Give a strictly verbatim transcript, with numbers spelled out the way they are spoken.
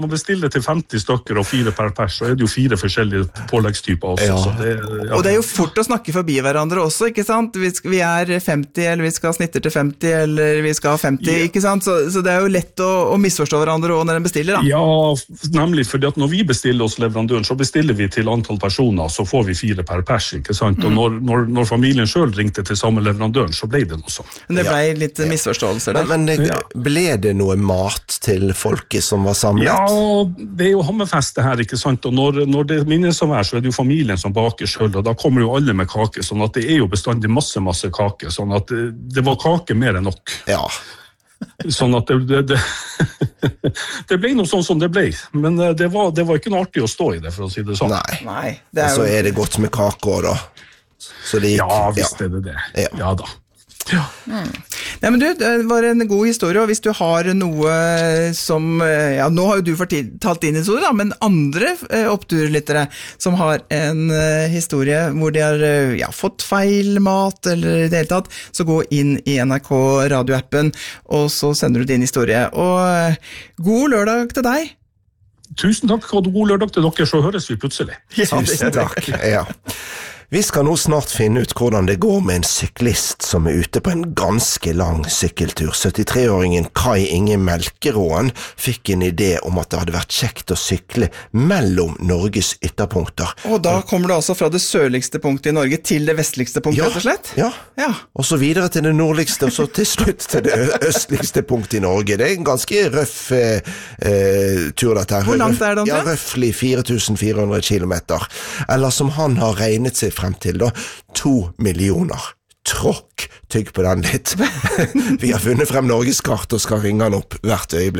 man bestiller til femti stykker og fire per pers, så er det jo fire forskjellige påleggstyper også. Ja. Så det, ja. Og det er jo fort å snakke forbi hverandre også, ikke sant? Vi, sk- vi er femti, eller vi skal ha snitter til femti, eller vi skal ha femti, Ja. ikke sant? Så, så det er jo lett å, å misforstå hverandre også når en bestiller, da. Ja, nemlig, fordi at når vi bestiller hos leverandøren, så bestiller vi til antall personer, så får vi fire per pers, ikke sant? Og når, når, når familien selv ringte til samme leverandøren, så ble det noe sånt. Men det Ja. ble litt misforståelser der. Men, men Ja. ble det noe mat til folket som var samlet? Ja, det er jo hammerfest det her, ikke sant? Og når, når det minnes som er, så er det jo familien som baker selv, og da kommer jo alle med kake, sånn at det er jo bestandig masse, masse kake, sånn at det, det var kake mer enn nok. Ja. Sånn at det, det, det, det ble noe sånn som det ble, men det var, det var ikke noe artig å stå i det, for å si det sånn. Nei. Nei, det Og er så jo... er det godt med kake også, da. Så det gikk, Ja, visst er det det. Ja. Ja da. Ja. Nei, men du, det var en god historie, og hvis du har noe som, ja, nå har jo du fortalt din historie da, men andre eh, oppturlyttere som har en eh, historie hvor de har eh, ja, fått feil mat, eller i det hele tatt, så gå inn i N R K radioappen, og så sender du din historie. Og eh, god lørdag til deg. Tusen takk, og god lørdag til dere, så høres vi plutselig. Tusen takk. Ja. Vi skal nå snart finne ut hvordan det går med en syklist som er ute på en ganske lang sykkeltur. syttitre-åringen Kai Inge Melkeråen fikk en idé om at det hadde vært kjekt å sykle mellom Norges ytterpunkter. Og da kommer du altså fra det sørligste punktet i Norge til det vestligste punktet, Ja, rett og slett? ja. Ja. Og så videre til det nordligste, og så til slutt til det ø- østligste punktet i Norge. Det er en ganske røff eh, eh, tur dette her. Hvor langt er det, André? Ja, røffelig fire tusen fire hundre kilometer. Eller som han har regnet seg frem til, da, to millioner. Tråkk, tygg på den litt. Vi har funnet frem Norges kart og skal ringe han opp hvert øyeblikk.